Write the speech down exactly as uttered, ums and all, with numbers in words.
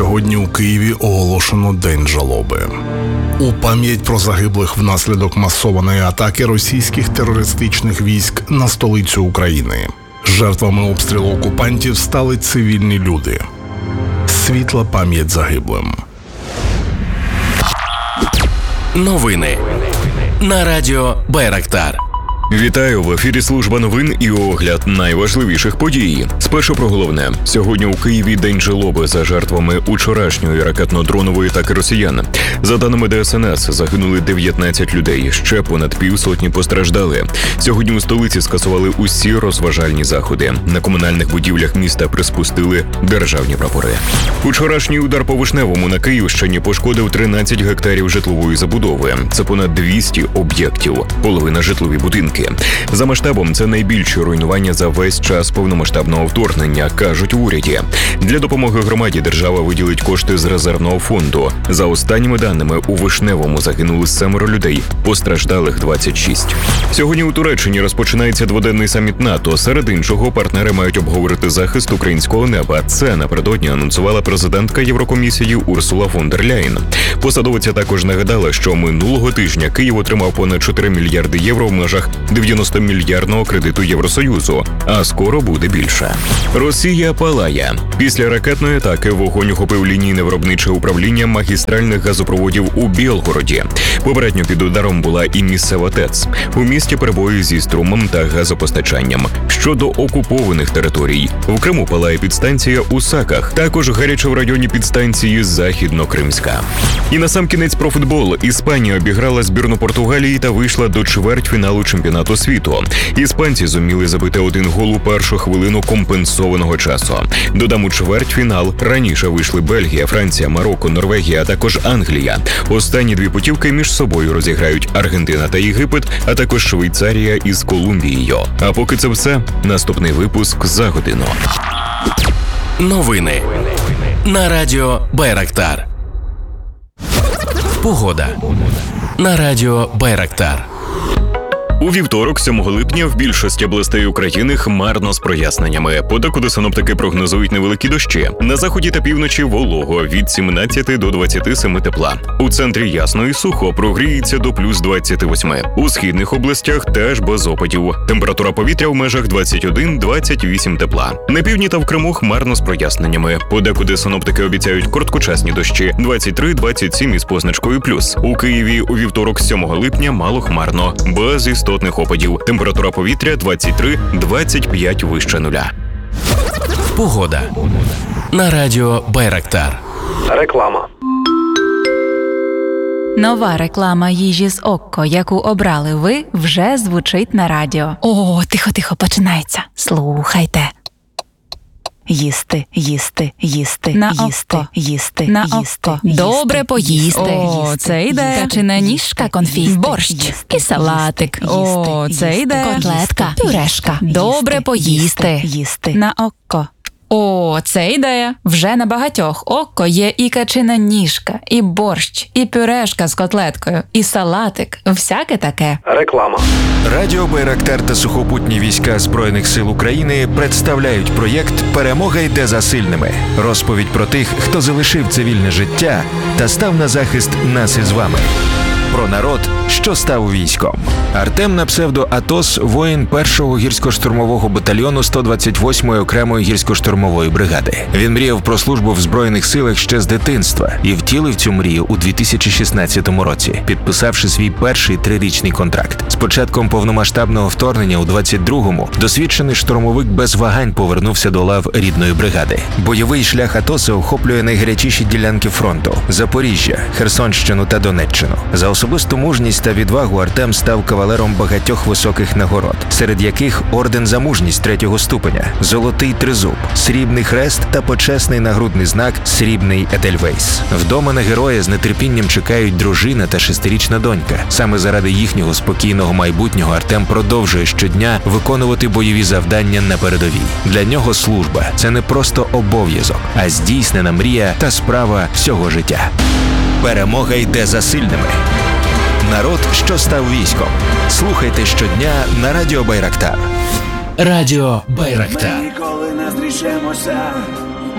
Сьогодні у Києві оголошено День жалоби. У пам'ять про загиблих внаслідок масованої атаки російських терористичних військ на столицю України. Жертвами обстрілу окупантів стали цивільні люди. Світла пам'ять загиблим. Новини на радіо Байрактар. Вітаю! В ефірі служба новин і огляд найважливіших подій. Спершу про головне. Сьогодні у Києві День жалоби за жертвами учорашньої ракетно-дронової атаки росіян. За даними Де Ес Ен Ес, загинули дев'ятнадцять людей, ще понад півсотні постраждали. Сьогодні у столиці скасували усі розважальні заходи. На комунальних будівлях міста приспустили державні прапори. Учорашній удар по Вишневому на Київщині пошкодив тринадцять гектарів житлової забудови. Це понад двісті об'єктів, половина житлові будинки. За масштабом це найбільші руйнування за весь час повномасштабного вторгнення, кажуть в уряді. Для допомоги громаді держава виділить кошти з резервного фонду. За останніми даними, у Вишневому загинули семеро людей, постраждалих двадцять шість. Сьогодні у Туреччині розпочинається дводенний саміт НАТО. Серед іншого, партнери мають обговорити захист українського неба. Це напередодні анонсувала президентка Єврокомісії Урсула фон дер Ляєн. Посадовиця також нагадала, що минулого тижня Київ отримав понад чотири мільярди євро в межах дев'яностомільярдного кредиту Євросоюзу, а скоро буде більше. Росія палає. Після ракетної атаки вогонь охопив лінійне виробниче управління магістральних газопроводів у Білгороді. Попередньо під ударом була і місцева ТЕЦ. У місті перебої зі струмом та газопостачанням. Щодо окупованих територій, в Криму палає підстанція у Саках, також гаряче в районі підстанції Західно-Кримська. І насамкінець про футбол. Іспанія обіграла збірну Португалії та вийшла до чвертьфіналу чемпіонату світу. Іспанці зуміли забити один гол у першу хвилину компенсованого часу. Додам, у чвертьфінал раніше вийшли Бельгія, Франція, Марокко, Норвегія, а також Англія. Останні дві путівки між собою розіграють Аргентина та Єгипет, а також Швейцарія із Колумбією. А поки це все, наступний випуск за годину. Новини на радіо Байрактар. Погода на радіо Байрактар. У вівторок, сьомого липня, в більшості областей України хмарно з проясненнями. Подекуди синоптики прогнозують невеликі дощі. На заході та півночі волого від сімнадцяти до двадцяти семи тепла. У центрі ясно і сухо, прогріється до плюс двадцяти восьми. У східних областях теж без опадів. Температура повітря в межах двадцять один - двадцять вісім тепла. На півдні та в Криму хмарно з проясненнями. Подекуди синоптики обіцяють короткочасні дощі двадцять три - двадцять сім із позначкою плюс. У Києві у вівторок, сьомого липня, мало хмарно, без істотних опадів. Температура повітря двадцять три - двадцять п'ять вище нуля. Погода на радіо Байрактар. Реклама. Нова реклама їжі з Окко, яку обрали ви, вже звучить на радіо. О, тихо-тихо, починається. Слухайте. Їсти, їсти, їсти, на їсти, око. їсти, на їсти, око. Добре поїсти. О, їсти, це йде. Качина ніжка, конфіт, борщ їсти, і салатик. Їсти, О, це їсти, йде. Котлетка, пюрешка. Добре їсти, поїсти. Їсти, на око. О, це ідея. Вже на багатьох Окко є і качина ніжка, і борщ, і пюрешка з котлеткою, і салатик. Всяке таке. Реклама. Радіо Байрактар та сухопутні війська Збройних сил України представляють проєкт «Перемога йде за сильними». Розповідь про тих, хто залишив цивільне життя та став на захист нас із вами. Про народ, що став військом. Артем на псевдо Атос – воїн першого гірсько-штурмового батальйону сто двадцять восьмої окремої гірсько-штурмової бригади. Він мріяв про службу в Збройних силах ще з дитинства і втілив цю мрію у дві тисячі шістнадцятому році, підписавши свій перший трирічний контракт. З початком повномасштабного вторгнення у двадцять другому досвідчений штурмовик без вагань повернувся до лав рідної бригади. Бойовий шлях Атоса охоплює найгарячіші ділянки фронту – Запоріжжя, Херсонщину та Донеччину. За особисту мужність та відвагу Артем став кавалером багатьох високих нагород, серед яких орден за мужність третього ступеня, золотий тризуб, срібний хрест та почесний нагрудний знак срібний Едельвейс. Вдома на героя з нетерпінням чекають дружина та шестирічна донька. Саме заради їхнього спокійного майбутнього Артем продовжує щодня виконувати бойові завдання на передовій. Для нього служба – це не просто обов'язок, а здійснена мрія та справа всього життя. Перемога йде за сильними. Народ, що став військом. Слухайте щодня на радіо Байрактар. Радіо Байрактар. Ми ніколи не зрішимося.